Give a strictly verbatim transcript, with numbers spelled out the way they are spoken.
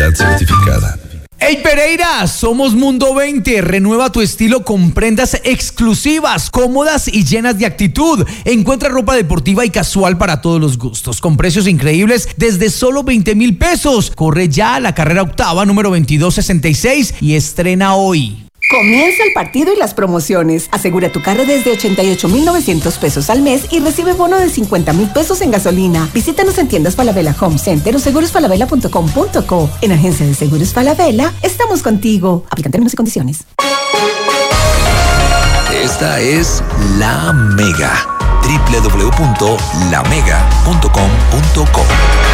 calidad certificada. ¡Hey Pereira! Somos Mundo veinte. Renueva tu estilo con prendas exclusivas, cómodas y llenas de actitud. Encuentra ropa deportiva y casual para todos los gustos, con precios increíbles desde solo veinte mil pesos. Corre ya a la carrera octava, número veintidós sesenta y seis y estrena hoy. Comienza el partido y las promociones. Asegura tu carro desde ochenta y ocho mil novecientos pesos al mes y recibe bono de cincuenta mil pesos en gasolina. Visítanos en tiendas Falabella Home Center o seguros falabella punto com punto co. En Agencia de Seguros Falabella, estamos contigo. Aplican términos y condiciones. Esta es La Mega. doble u doble u doble u punto la mega punto com punto co